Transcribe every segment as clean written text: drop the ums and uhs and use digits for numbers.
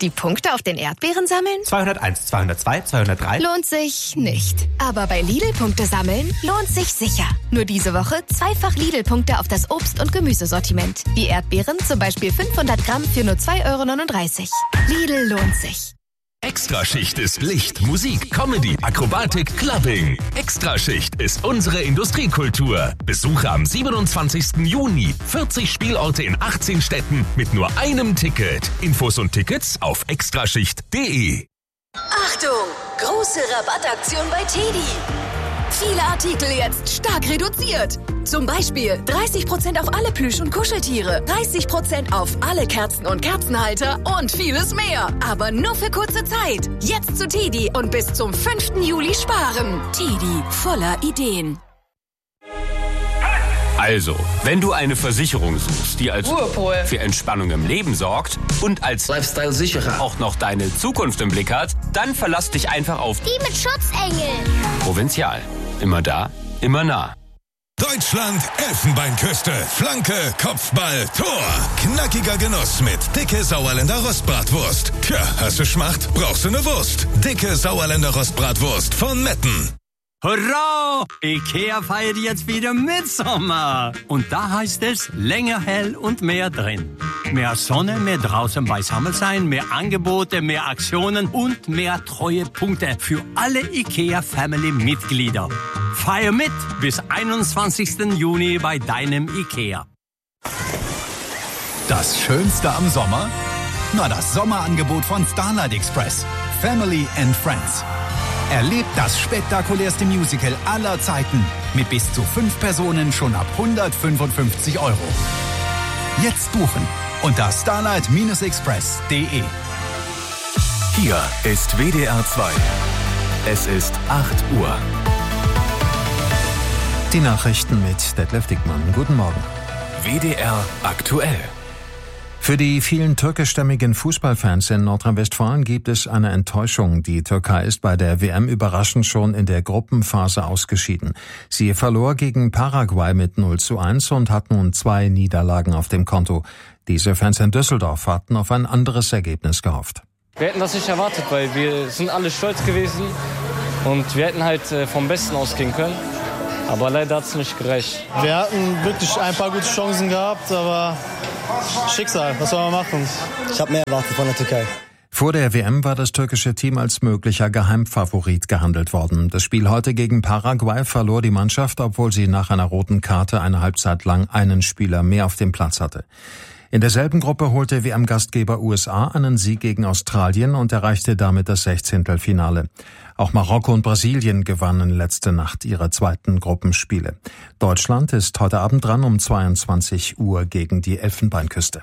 Die Punkte auf den Erdbeeren sammeln? 201, 202, 203. Lohnt sich nicht. Aber bei Lidl-Punkte sammeln lohnt sich sicher. Nur diese Woche zweifach Lidl-Punkte auf das Obst- und Gemüsesortiment. Die Erdbeeren zum Beispiel 500 Gramm für nur 2,39 €. Lidl lohnt sich. Extraschicht ist Licht, Musik, Comedy, Akrobatik, Clubbing. Extraschicht ist unsere Industriekultur. Besuche am 27. Juni 40 Spielorte in 18 Städten mit nur einem Ticket. Infos und Tickets auf extraschicht.de. Achtung! Große Rabattaktion bei TEDi. Viele Artikel jetzt stark reduziert. Zum Beispiel 30% auf alle Plüsch- und Kuscheltiere, 30% auf alle Kerzen und Kerzenhalter und vieles mehr. Aber nur für kurze Zeit. Jetzt zu TEDi und bis zum 5. Juli sparen. TEDi, voller Ideen. Also, wenn du eine Versicherung suchst, die als Ruhepol für Entspannung im Leben sorgt und als Lifestyle-Sicherer auch noch deine Zukunft im Blick hat, dann verlass dich einfach auf die mit Schutzengel. Provinzial. Immer da, immer nah. Deutschland, Elfenbeinküste, Flanke, Kopfball, Tor. Knackiger Genuss mit dicke Sauerländer Rostbratwurst. Tja, hast du Schmacht, brauchst du eine Wurst. Dicke Sauerländer Rostbratwurst von Metten. Hurra! Ikea feiert jetzt wieder Mitsommer. Und da heißt es länger hell und mehr drin. Mehr Sonne, mehr draußen beisammen sein, mehr Angebote, mehr Aktionen und mehr Treuepunkte für alle Ikea-Family-Mitglieder. Feier mit bis 21. Juni bei deinem Ikea. Das Schönste am Sommer? Na, das Sommerangebot von Starlight Express. Family and Friends. Erlebt das spektakulärste Musical aller Zeiten mit bis zu 5 Personen schon ab 155 €. Jetzt buchen unter starlight-express.de. Hier ist WDR 2. Es ist 8 Uhr. Die Nachrichten mit Detlef Dickmann. Guten Morgen. WDR aktuell. Für die vielen türkischstämmigen Fußballfans in Nordrhein-Westfalen gibt es eine Enttäuschung. Die Türkei ist bei der WM überraschend schon in der Gruppenphase ausgeschieden. Sie verlor gegen Paraguay mit 0:1 und hat nun 2 Niederlagen auf dem Konto. Diese Fans in Düsseldorf hatten auf ein anderes Ergebnis gehofft. Wir hätten das nicht erwartet, weil wir sind alle stolz gewesen und wir hätten halt vom Besten ausgehen können. Aber leider hat es nicht gereicht. Wir hatten wirklich ein paar gute Chancen gehabt, aber Schicksal, was soll man machen? Ich habe mehr erwartet von der Türkei. Vor der WM war das türkische Team als möglicher Geheimfavorit gehandelt worden. Das Spiel heute gegen Paraguay verlor die Mannschaft, obwohl sie nach einer roten Karte eine Halbzeit lang einen Spieler mehr auf dem Platz hatte. In derselben Gruppe holte WM-Gastgeber USA einen Sieg gegen Australien und erreichte damit das 16. Auch Marokko und Brasilien gewannen letzte Nacht ihre zweiten Gruppenspiele. Deutschland ist heute Abend dran um 22 Uhr gegen die Elfenbeinküste.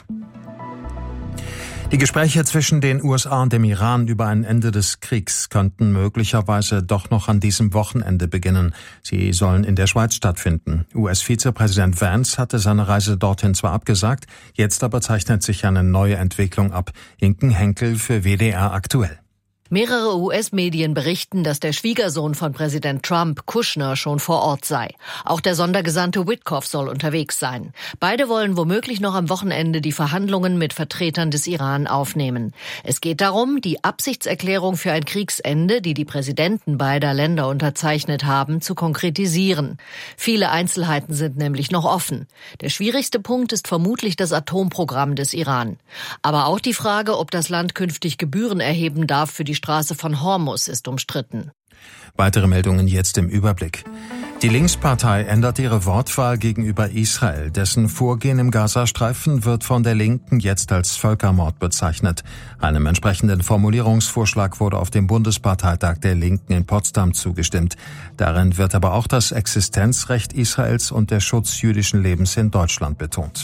Die Gespräche zwischen den USA und dem Iran über ein Ende des Kriegs könnten möglicherweise doch noch an diesem Wochenende beginnen. Sie sollen in der Schweiz stattfinden. US-Vizepräsident Vance hatte seine Reise dorthin zwar abgesagt, jetzt aber zeichnet sich eine neue Entwicklung ab. Inken Henkel für WDR aktuell. Mehrere US-Medien berichten, dass der Schwiegersohn von Präsident Trump, Kushner, schon vor Ort sei. Auch der Sondergesandte Witkoff soll unterwegs sein. Beide wollen womöglich noch am Wochenende die Verhandlungen mit Vertretern des Iran aufnehmen. Es geht darum, die Absichtserklärung für ein Kriegsende, die die Präsidenten beider Länder unterzeichnet haben, zu konkretisieren. Viele Einzelheiten sind nämlich noch offen. Der schwierigste Punkt ist vermutlich das Atomprogramm des Iran. Aber auch die Frage, ob das Land künftig Gebühren erheben darf für die Straße von Hormuz, ist umstritten. Weitere Meldungen jetzt im Überblick. Die Linkspartei ändert ihre Wortwahl gegenüber Israel. Dessen Vorgehen im Gazastreifen wird von der Linken jetzt als Völkermord bezeichnet. Einem entsprechenden Formulierungsvorschlag wurde auf dem Bundesparteitag der Linken in Potsdam zugestimmt. Darin wird aber auch das Existenzrecht Israels und der Schutz jüdischen Lebens in Deutschland betont.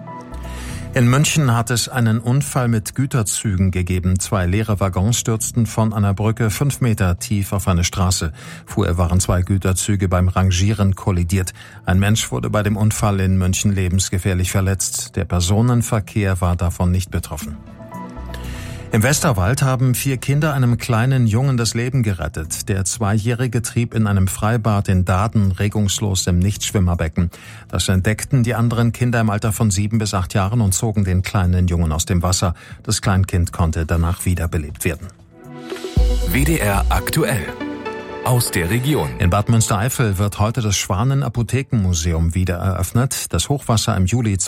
In München hat es einen Unfall mit Güterzügen gegeben. 2 leere Waggons stürzten von einer Brücke 5 Meter tief auf eine Straße. Vorher waren 2 Güterzüge beim Rangieren kollidiert. Ein Mensch wurde bei dem Unfall in München lebensgefährlich verletzt. Der Personenverkehr war davon nicht betroffen. Im Westerwald haben 4 Kinder einem kleinen Jungen das Leben gerettet. Der 2-Jährige trieb in einem Freibad in Daaden regungslos im Nichtschwimmerbecken. Das entdeckten die anderen Kinder im Alter von 7 bis 8 Jahren und zogen den kleinen Jungen aus dem Wasser. Das Kleinkind konnte danach wiederbelebt werden. WDR aktuell. Aus der Region. In Bad Münstereifel wird heute das Schwanen-Apothekenmuseum wieder eröffnet. Das Hochwasser im Juli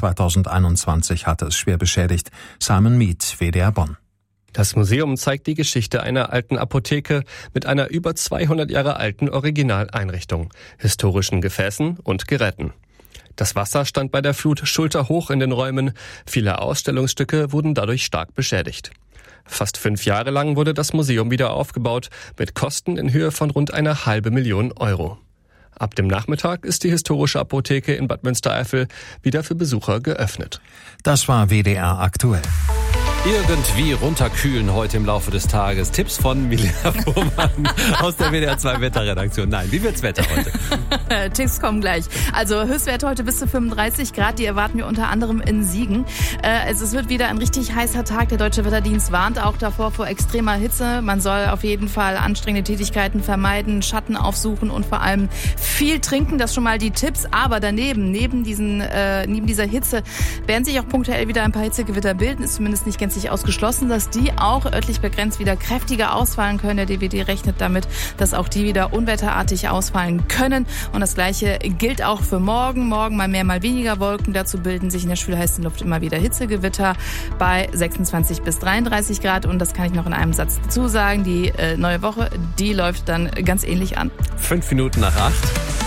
2021 hatte es schwer beschädigt. Simon Mead, WDR Bonn. Das Museum zeigt die Geschichte einer alten Apotheke mit einer über 200 Jahre alten Originaleinrichtung, historischen Gefäßen und Geräten. Das Wasser stand bei der Flut schulterhoch in den Räumen. Viele Ausstellungsstücke wurden dadurch stark beschädigt. Fast 5 Jahre lang wurde das Museum wieder aufgebaut, mit Kosten in Höhe von rund 500.000 €. Ab dem Nachmittag ist die historische Apotheke in Bad Münstereifel wieder für Besucher geöffnet. Das war WDR aktuell. Irgendwie runterkühlen heute im Laufe des Tages. Tipps von Milena Fuhrmann aus der WDR 2 Wetterredaktion. Nein, wie wird's Wetter heute? Tipps kommen gleich. Also Höchstwert heute bis zu 35 Grad, die erwarten wir unter anderem in Siegen. Es wird wieder ein richtig heißer Tag. Der Deutsche Wetterdienst warnt auch davor vor extremer Hitze. Man soll auf jeden Fall anstrengende Tätigkeiten vermeiden, Schatten aufsuchen und vor allem viel trinken. Das schon mal die Tipps. Aber daneben, neben dieser Hitze, werden sich auch punktuell wieder ein paar Hitzegewitter bilden. Ist zumindest nicht gänzlich ausgeschlossen, dass die auch örtlich begrenzt wieder kräftiger ausfallen können. Der DWD rechnet damit, dass auch die wieder unwetterartig ausfallen können. Und das Gleiche gilt auch für morgen. Morgen mal mehr, mal weniger Wolken. Dazu bilden sich in der schwülheißen Luft immer wieder Hitzegewitter bei 26 bis 33 Grad. Und das kann ich noch in einem Satz dazu sagen. Die neue Woche, die läuft dann ganz ähnlich an. 5 Minuten nach 8.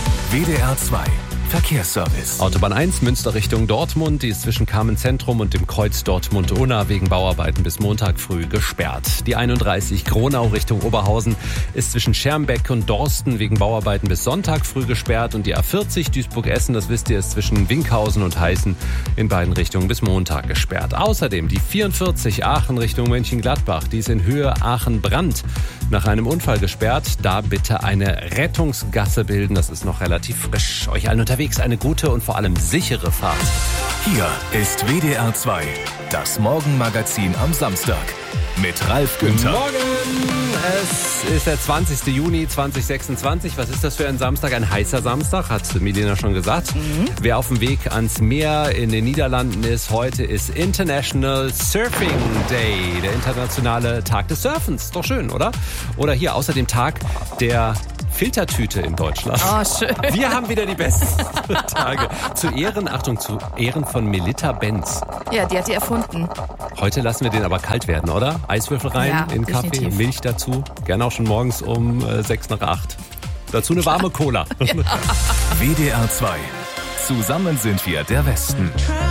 WDR 2. Verkehrsservice. Autobahn 1 Münster Richtung Dortmund, die ist zwischen Kamenz-Zentrum und dem Kreuz Dortmund-Unna wegen Bauarbeiten bis Montag früh gesperrt. Die 31 Gronau Richtung Oberhausen ist zwischen Schermbeck und Dorsten wegen Bauarbeiten bis Sonntag früh gesperrt und die A40 Duisburg-Essen, das wisst ihr, ist zwischen Winkhausen und Heißen in beiden Richtungen bis Montag gesperrt. Außerdem die 44 Aachen Richtung Mönchengladbach, die ist in Höhe Aachen-Brand nach einem Unfall gesperrt. Da bitte eine Rettungsgasse bilden, das ist noch relativ frisch. Euch allen unterwegs eine gute und vor allem sichere Fahrt. Hier ist WDR 2, das Morgenmagazin am Samstag mit Ralf Günther. Morgen! Es ist der 20. Juni 2026. Was ist das für ein Samstag? Ein heißer Samstag, hat Milena schon gesagt. Wer auf dem Weg ans Meer in den Niederlanden ist, heute ist International Surfing Day, der internationale Tag des Surfens. Doch schön, oder? Oder hier außerdem Tag der Filtertüte in Deutschland. Oh, schön. Wir haben wieder die besten Tage. Zu Ehren von Melita Benz. Ja, die hat die erfunden. Heute lassen wir den aber kalt werden, oder? Eiswürfel rein, in Kaffee, definitiv. Milch dazu. Gerne auch schon morgens um 6 nach 8. Dazu eine warme Cola. WDR 2. Zusammen sind wir der Westen.